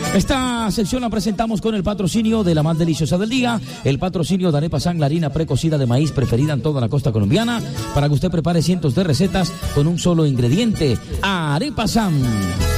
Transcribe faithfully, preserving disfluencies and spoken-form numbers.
Esta sección la presentamos con el patrocinio de la más deliciosa del día, el patrocinio de Arepa San, la harina precocida de maíz preferida en toda la costa colombiana, para que usted prepare cientos de recetas con un solo ingrediente, Arepa San.